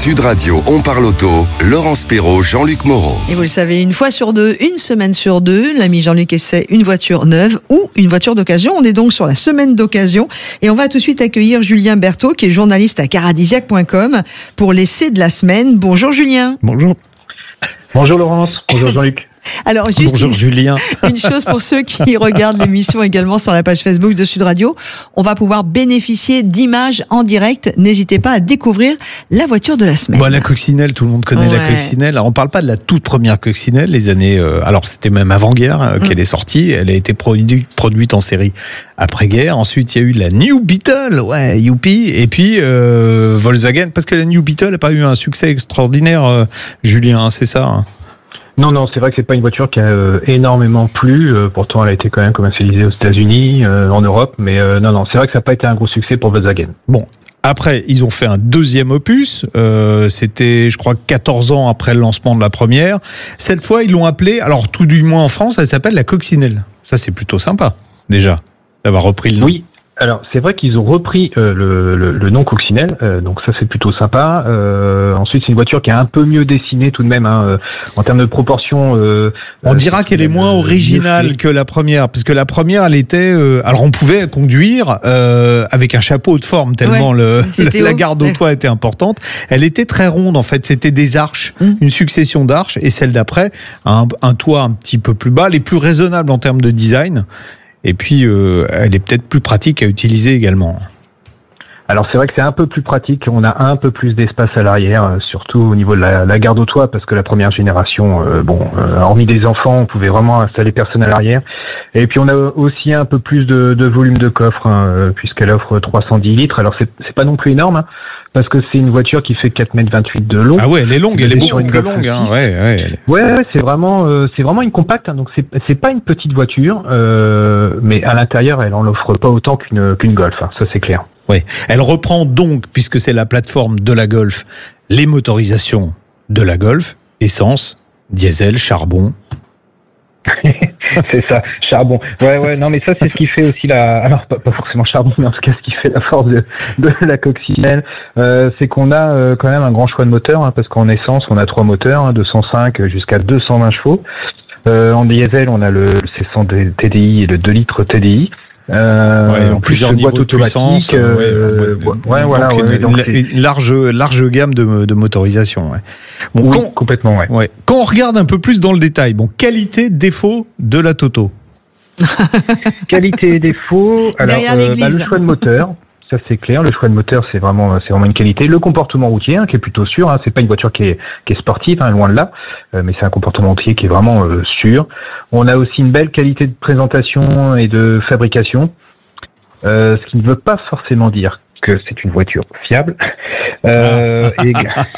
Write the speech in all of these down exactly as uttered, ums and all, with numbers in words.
Sud Radio, on parle auto, Laurence Perrault, Jean-Luc Moreau. Et vous le savez, une fois sur deux, une semaine sur deux, l'ami Jean-Luc essaie une voiture neuve ou une voiture d'occasion. On est donc sur la semaine d'occasion et on va tout de suite accueillir Julien Berthaud, qui est journaliste à caradisiaque point com pour l'essai de la semaine. Bonjour Julien. Bonjour. Bonjour Laurence. Bonjour Jean-Luc. Alors, juste Bonjour une, Julien. Une chose pour ceux qui regardent l'émission également sur la page Facebook de Sud Radio, on va pouvoir bénéficier d'images en direct. N'hésitez pas à découvrir la voiture de la semaine. Bon, la coccinelle, tout le monde connaît ouais. la coccinelle. Alors, on parle pas de la toute première coccinelle, les années. Euh, alors, c'était même avant-guerre euh, qu'elle mmh. est sortie. Elle a été produite, produite en série après-guerre. Ensuite, il y a eu la New Beetle, ouais, youpi. Et puis euh, Volkswagen, parce que la New Beetle n'a pas eu un succès extraordinaire, euh, Julien, c'est ça hein. Non, non, c'est vrai que c'est pas une voiture qui a euh, énormément plu. Euh, pourtant, elle a été quand même commercialisée aux États-Unis, euh, en Europe. Mais euh, non, non, c'est vrai que ça n'a pas été un gros succès pour Volkswagen. Bon, après, ils ont fait un deuxième opus. Euh, c'était, je crois, quatorze ans après le lancement de la première. Cette fois, ils l'ont appelée, alors tout du moins en France, elle s'appelle la coccinelle. Ça, c'est plutôt sympa, déjà, d'avoir repris le nom. Oui. Alors, c'est vrai qu'ils ont repris euh, le, le, le nom coccinelle, euh, donc ça c'est plutôt sympa. Euh, ensuite, c'est une voiture qui est un peu mieux dessinée tout de même, hein, euh, en termes de proportion. Euh, on dira euh, qu'elle est moins originale que la première, parce que la première, elle était... Euh, alors, on pouvait conduire euh, avec un chapeau de forme, tellement ouais, le, la, la garde au toit était importante. Elle était très ronde, en fait, c'était des arches, mmh. une succession d'arches, et celle d'après, un, un toit un petit peu plus bas, les plus raisonnables en termes de design. Et puis, euh, elle est peut-être plus pratique à utiliser également. Alors, c'est vrai que c'est un peu plus pratique. On a un peu plus d'espace à l'arrière, surtout au niveau de la, la garde au toit, parce que la première génération, euh, bon, euh, hormis des enfants, on pouvait vraiment installer personne à l'arrière. Et puis, on a aussi un peu plus de, de volume de coffre, hein, puisqu'elle offre trois cent dix litres. Alors, c'est, c'est pas non plus énorme, hein, parce que c'est une voiture qui fait quatre mètres vingt-huit de long. Ah ouais, elle est longue, elle est beaucoup plus longue. Hein, ouais, ouais, ouais, ouais, c'est vraiment, euh, c'est vraiment une compacte. Hein, donc c'est, c'est pas une petite voiture, euh, mais à l'intérieur, elle en offre pas autant qu'une qu'une Golf. Hein, ça c'est clair. Ouais, elle reprend donc, puisque c'est la plateforme de la Golf, les motorisations de la Golf, essence, diesel, charbon. C'est ça, charbon. Ouais, ouais, non, mais ça, c'est ce qui fait aussi la, alors, pas, pas forcément charbon, mais en tout cas, ce qui fait la force de, de la coccinelle, euh, c'est qu'on a euh, quand même un grand choix de moteurs, hein, parce qu'en essence, on a trois moteurs, hein, deux cent cinq jusqu'à deux cent vingt chevaux. Euh, en diesel, on a le C cent T D I et le deux litres T D I. Euh, ouais, en plusieurs niveaux de puissance, euh, ouais, ouais, ouais, voilà, ouais, une, donc une, une large, large gamme de, de motorisation. Ouais. Bon, oui, quand, complètement. Ouais. Ouais. Quand on regarde un peu plus dans le détail, bon, qualité, défaut de la Toto. Qualité et défaut. Alors, euh, bah, le choix de moteur. Ça c'est clair, le choix de moteur c'est vraiment c'est vraiment une qualité. Le comportement routier hein, qui est plutôt sûr, hein, c'est pas une voiture qui est qui est sportive, hein, loin de là, euh, mais c'est un comportement routier qui est vraiment euh, sûr. On a aussi une belle qualité de présentation et de fabrication, euh, ce qui ne veut pas forcément dire que c'est une voiture fiable. Euh, et...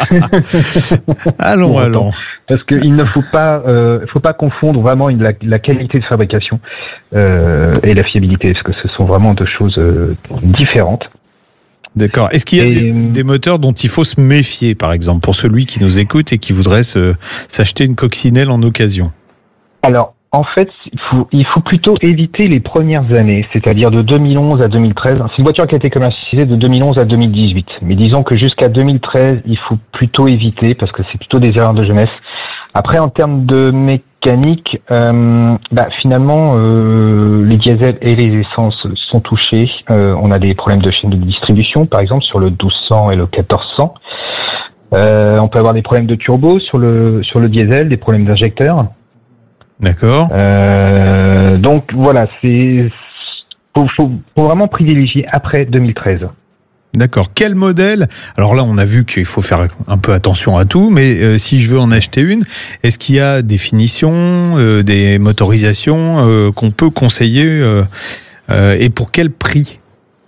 allons, allons. Parce qu'il ne faut pas, euh, faut pas confondre vraiment une, la, la qualité de fabrication euh, et la fiabilité, parce que ce sont vraiment deux choses euh, différentes. D'accord. Est-ce qu'il y a et... des, des moteurs dont il faut se méfier, par exemple, pour celui qui nous écoute et qui voudrait se, s'acheter une coccinelle en occasion? Alors, en fait, il faut, il faut plutôt éviter les premières années, c'est-à-dire de deux mille onze à deux mille treize. C'est une voiture qui a été commercialisée de deux mille onze à deux mille dix-huit. Mais disons que jusqu'à deux mille treize, il faut plutôt éviter parce que c'est plutôt des erreurs de jeunesse. Après, en termes de mécanique, euh, bah, finalement, euh, les diesels et les essences sont touchés. Euh, on a des problèmes de chaîne de distribution, par exemple, sur le douze cents et le quatorze cents. Euh, on peut avoir des problèmes de turbo sur le, sur le diesel, des problèmes d'injecteurs. D'accord. Euh, donc voilà, c'est faut, faut, faut vraiment privilégier après deux mille treize. D'accord. Quel modèle? Alors là, on a vu qu'il faut faire un peu attention à tout, mais euh, si je veux en acheter une, est-ce qu'il y a des finitions, euh, des motorisations euh, qu'on peut conseiller euh, euh, et pour quel prix?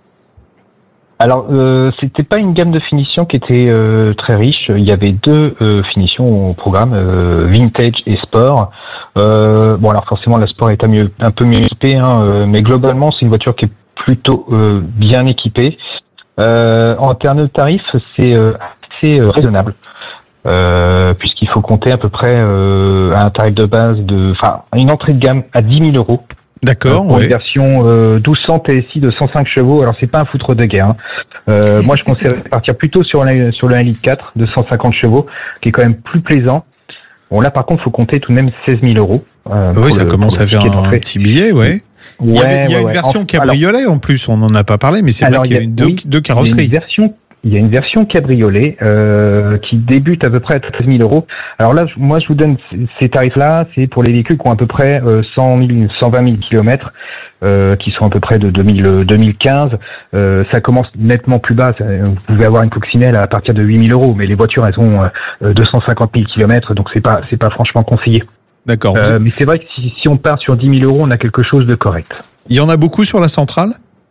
Alors, euh, c'était pas une gamme de finitions qui était euh, très riche. Il y avait deux euh, finitions au programme, euh, Vintage et Sport. Euh, bon, alors forcément, la Sport est un, mieux, un peu mieux équipée, hein, euh, mais globalement, c'est une voiture qui est plutôt euh, bien équipée. Euh, en termes de tarifs, c'est euh, assez euh, raisonnable, euh, puisqu'il faut compter à peu près euh, à un tarif de base de, enfin, une entrée de gamme à dix mille euros D'accord. Euh, pour ouais. une version euh, douze cents T S I de cent cinq chevaux. Alors c'est pas un foutre de guerre. Hein. Euh, moi je conseille de partir plutôt sur le, sur le un litre quatre de cent cinquante chevaux, qui est quand même plus plaisant. Bon là par contre faut compter tout de même seize mille euros. Euh, oui, ça le, commence à faire un, un petit billet, ouais. Ouais, il y, avait, il y a ouais, une ouais. version en, cabriolet alors, en plus, on n'en a pas parlé, mais c'est vrai qu'il y a, y a une, deux, oui, deux carrosseries. Il y a une version, il y a une version cabriolet euh, qui débute à peu près à treize mille euros. Alors là, moi, je vous donne ces tarifs-là, c'est pour les véhicules qui ont à peu près euh, cent mille, cent vingt mille kilomètres, euh, qui sont à peu près de deux mille, deux mille quinze. Euh, ça commence nettement plus bas. Vous pouvez avoir une coccinelle à partir de huit mille euros, mais les voitures, elles ont euh, deux cent cinquante mille kilomètres, donc c'est pas, c'est pas franchement conseillé. D'accord. Euh, mais c'est vrai que si, si on part sur dix mille euros, on a quelque chose de correct. Il y en a beaucoup sur la centrale ?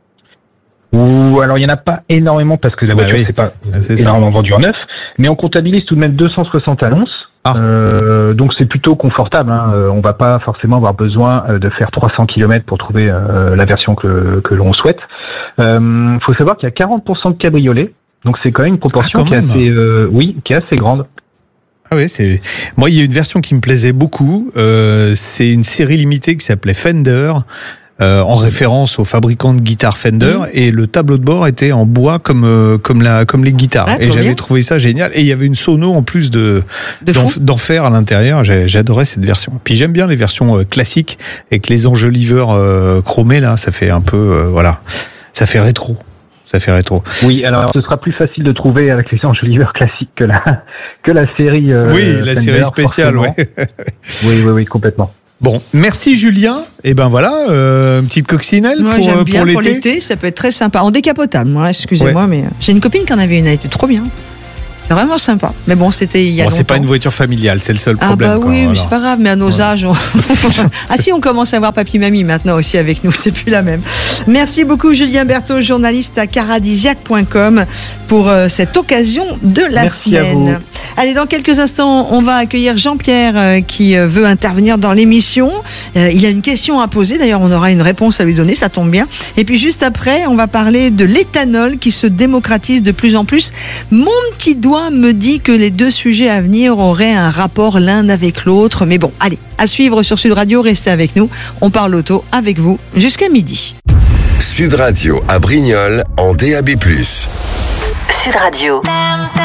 Ou alors il y en a pas énormément parce que la bah voiture oui. c'est pas c'est énormément vendue en neuf, mais on comptabilise tout de même deux cent soixante annonces. Ah. Euh, donc c'est plutôt confortable. Hein. Euh, on va pas forcément avoir besoin de faire trois cents kilomètres pour trouver euh, la version que que l'on souhaite. Euh, faut savoir qu'il y a quarante pour cent de cabriolets, donc c'est quand même une proportion ah, qui est assez, euh, oui, qui est assez grande. Ah oui, c'est. Moi, il y a une version qui me plaisait beaucoup. Euh, c'est une série limitée qui s'appelait Fender, euh, en référence au fabricant de guitares Fender, mmh. et le tableau de bord était en bois comme euh, comme la comme les guitares. Ah, et j'avais bien. trouvé ça génial. Et il y avait une sono en plus de, de d'en, d'enfer à l'intérieur. J'ai, j'adorais cette version. Puis j'aime bien les versions euh, classiques avec les enjoliveurs euh, chromés là. Ça fait un peu euh, voilà, ça fait rétro. Ça fait rétro. Oui, alors ce sera plus facile de trouver avec les enjoliveurs classiques que la, que la série. Euh, oui, la Fender, série spéciale, oui. oui, oui, oui, complètement. Bon, merci Julien. Et ben voilà, euh, une petite coccinelle moi, pour, j'aime bien pour l'été. Pour l'été, ça peut être très sympa. En décapotable, moi, excusez-moi, ouais. mais j'ai une copine qui en avait une, elle était trop bien. C'était vraiment sympa. Mais bon, c'était il y a bon, longtemps. C'est pas une voiture familiale, c'est le seul problème. Ah bah oui, quoi, mais c'est pas grave, mais à nos ouais. âges... On... ah si, on commence à voir papy-mamie maintenant aussi avec nous, c'est plus la même. Merci beaucoup Julien Berthaud, journaliste à caradisiac point com pour euh, cette occasion de la Merci semaine. Allez, dans quelques instants, on va accueillir Jean-Pierre euh, qui euh, veut intervenir dans l'émission. Euh, il a une question à poser, d'ailleurs on aura une réponse à lui donner, ça tombe bien. Et puis juste après, on va parler de l'éthanol qui se démocratise de plus en plus. Mon petit doigt me dit que les deux sujets à venir auraient un rapport l'un avec l'autre. Mais bon, allez, à suivre sur Sud Radio, restez avec nous. On parle auto avec vous jusqu'à midi. Sud Radio à Brignoles en D A B plus. Sud Radio.